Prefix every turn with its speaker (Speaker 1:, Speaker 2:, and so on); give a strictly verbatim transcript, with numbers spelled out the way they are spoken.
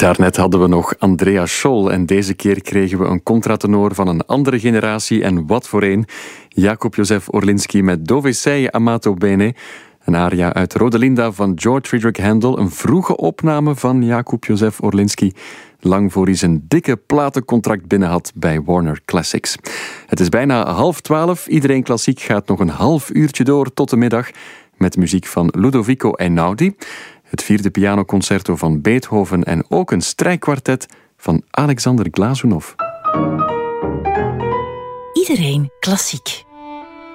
Speaker 1: Daarnet hadden we nog Andrea Scholl en deze keer kregen we een contratenor van een andere generatie en wat voor een. Jakub Józef Orlinski met Dove sei amato bene, een aria uit Rodelinda van George Friedrich Handel, een vroege opname van Jakub Józef Orlinski, lang voor hij zijn dikke platencontract binnen had bij Warner Classics. Het is bijna half twaalf, Iedereen Klassiek gaat nog een half uurtje door tot de middag met muziek van Ludovico Einaudi, het vierde pianoconcerto van Beethoven en ook een strijkkwartet van Alexander Glazunov.
Speaker 2: Iedereen Klassiek.